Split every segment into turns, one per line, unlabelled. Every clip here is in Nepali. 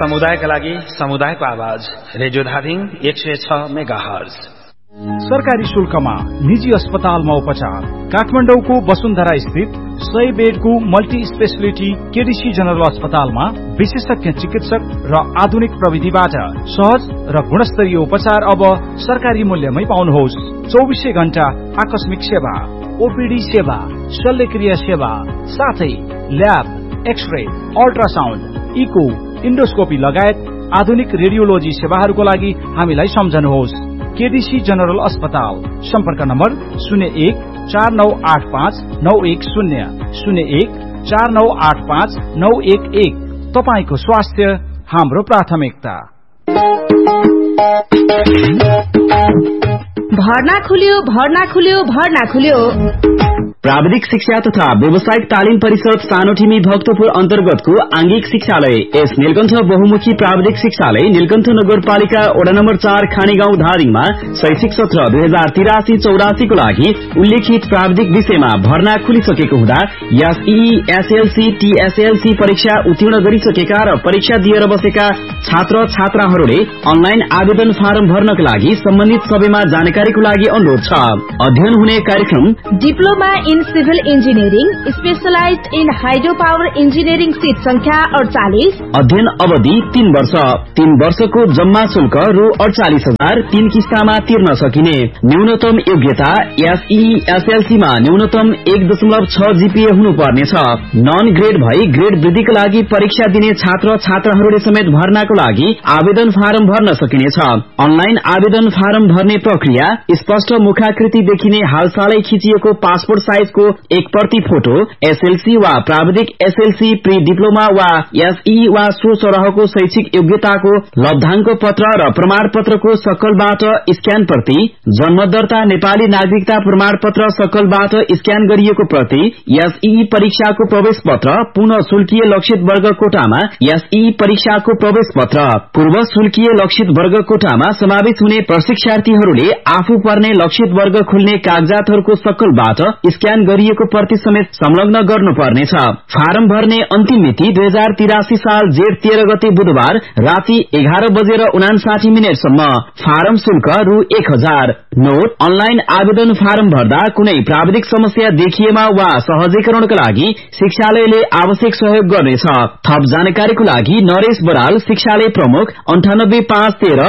समुदायका लागि समुदायको आवाज रेडियो धादिङ 106 मेगाहर्ज।
सरकारी शुल्कमा निजी अस्पतालमा उपचार। काठमाडौँको वसुन्धरा स्थित 100 बेडको मल्टी स्पेशलिटी केडीसी जनरल अस्पतालमा विशेषज्ञ चिकित्सक र आधुनिक प्रविधिबाट सहज र गुणस्तरीय उपचार अब सरकारी मूल्यमै पाउनुहोस्। 24 घण्टा आकस्मिक सेवा, ओपीडी सेवा, शल्यक्रिया सेवा, साथै lab, x-ray, ultrasound, eco, endoscopy लगायत आधुनिक रेडियोलोजी सेवाहरूको लागि हामीलाई सम्झनुहोस्। केडीसी जनरल अस्पताल। सम्पर्क नम्बर 0149859110 0149859111। तपाईको स्वास्थ्य हाम्रो प्राथमिकता।
भर्ना खुल्यो।
प्राविधिक शिक्षा तथा व्यावसायिक तालिम परिषद सानोठिमी भक्तपुर अन्तर्गतको आंगिक शिक्षालय एस नीलकण्ठ बहुमुखी प्राविधिक शिक्षालय नीलकण्ठ नगरपालिका वडा नम्बर 4 खानीगाउँ धादिङमा शैक्षिक सत्र 2083-84 को लागि उल्लेखित प्राविधिक विषयमा भर्ना खुलिसकेको हुँदा एसईई, एसएलसी, टीएसएलसी परीक्षा उत्तीर्ण गरिसकेका र परीक्षा दिएर बसेका छात्र छात्राहरूले अनलाइन आवेदन फारम भर्नका लागि सम्बन्धित सबैमा जानकारीको लागि अनुरोध छ। अध्ययन हुने कार्यक्रम
diploma in civil engineering, specialised in hydro power engineering, seat संख्या 48।
अध्ययन अवधि 3 वर्ष। 3 वर्षको जम्मा शुल्क रु 48,000 3 किस्तामा तिर्न सकिने। न्यूनतम योग्यता एसईई, एसएलसी मा न्यूनतम 1.6 जीपीए हुनुपर्नेछ। नन ग्रेड भई ग्रेड वृद्धिका लागि परीक्षा दिने छात्र छात्राहरूले समेत भर्नाको लागि आवेदन फारम भर्न सकिनेछ। अनलाइन आवेदन फारम भर्ने प्रक्रिया स्पष्ट मुखाकृति देखिने हालसालै खिचिएको पासपोर्ट साइजको 1 प्रति फोटो, एसएलसी वा प्राविधिक एसएलसी, प्री डिप्लोमा वा एसई वा सो सरहको शैक्षिक योग्यताको लब्धांक पत्र र प्रमाण पत्रको सकलबाट स्क्यान प्रति, जन्म दर्ता नेपाली नागरिकता प्रमाण पत्र सकलबाट स्क्यान गरिएको प्रति, एसई परीक्षाको प्रवेश पत्र, पुनः शुल्कीय लक्षित वर्ग कोटामा एसई परीक्षाको प्रवेश पत्र, पूर्व शुल्कीय लक्षित वर्ग कोटामा समावेश हुने प्रशिक्षार्थीहरूले आफू पर्ने लक्षित वर्ग खुल्ने कागजातहरूको सकलबाट स्क्यान गरिएको प्रति समेत संलग्न गर्नुपर्नेछ। फारम भर्ने अन्तिम मिति 2083 साल जेठ 13 गते बुधबार राति 11:59 सम्म। फारम शुल्क रु 1000। नोट: अनलाइन आवेदन फारम भर्दा कुनै प्राविधिक समस्या देखिएमा वा सहजीकरणका लागि शिक्षालयले आवश्यक सहयोग गर्नेछ। थप जानकारीको लागि नरेश बराल, शिक्षालय प्रमुख, 985113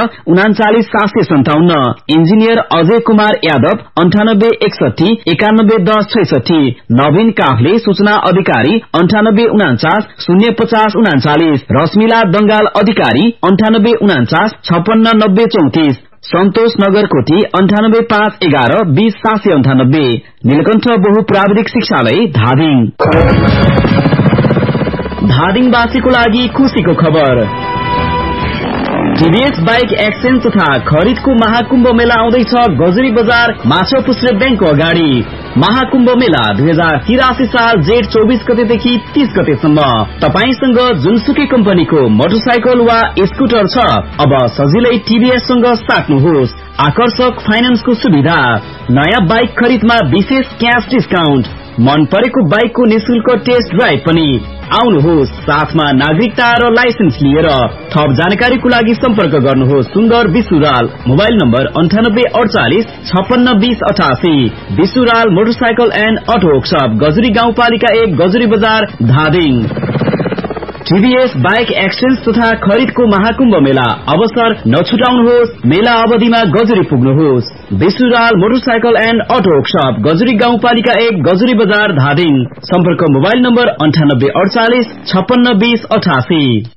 39757। इन्जिनियर अजय कुमार यादव, 9861 911066। नवीन काफले, सूचना अधिकारी, 9849 050 39। रश्मिला दंगाल, अधिकारी, 9849 5690 34। सन्तोष नगरकोटी, 98511 20798। नीलकण्ठ बहु प्राविधिक शिक्षालय धादिङ। धादिङवासीको लागि खुशीको खबर। टीभीएस बाइक एक्सचेन्ज तथा खरिदको महाकुम्भ मेला आउँदैछ गजुरी बजार माछापुच्छ्रे बैंकको अगाडि। महाकुम्भ मेला 2083 साल जेठ 24 गतेदेखि 30 गतेसम्म। तपाईसँग जुनसुकै कम्पनीको मोटरसाइकल वा स्कुटर छ, अब सजिलै टीभीएस सँग साट्नुहोस्। आकर्षक फाइनान्सको सुविधा, नयाँ बाइक खरिदमा विशेष क्याश डिस्काउन्ट, मन परेको बाइकको निशुल्क टेस्ट ड्राइभ पनि। आउनुहोस्, साथमा नागरिकता र लाइसेन्स लिएर। थप जानकारीको लागि सम्पर्क गर्नुहोस् सुन्दर विसुराल, mobile number 9848 5620 88। विसुराल motorcycle and auto workshop, Gajuri गाउँपालिका 1, गजुरी बजार, धादिङ। टीभीएस बाइक एक्सचेन्ज तथा खरिदको महाकुम्भ मेला अवसर नछुटाउनुहोस्। मेला अवधिमा Gajuri पुग्नुहोस्। विसुराल motorcycle and auto workshop, Gajuri गाउँपालिका 1, गजुरी बजार, धादिङ। सम्पर्क मोबाइल नम्बर 9848 5620 88।